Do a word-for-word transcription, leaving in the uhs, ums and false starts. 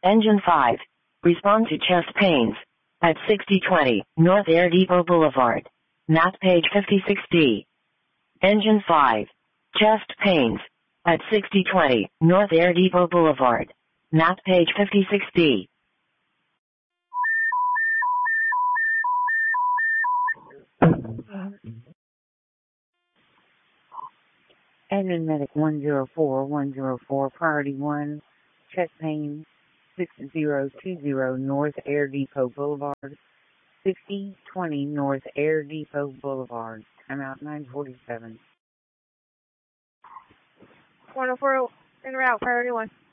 Engine five. Respond to chest pains. At sixty twenty, North Air Depot Boulevard. Map page fifty-six D. Engine five. Chest pains. At sixty twenty, North Air Depot Boulevard. Map page fifty-six D. Admin Medic one zero four one zero four, Priority one, chest pain, six zero two zero, North Air Depot Boulevard, sixty twenty North Air Depot Boulevard. Timeout nine forty-seven. one oh four, en route, Priority one.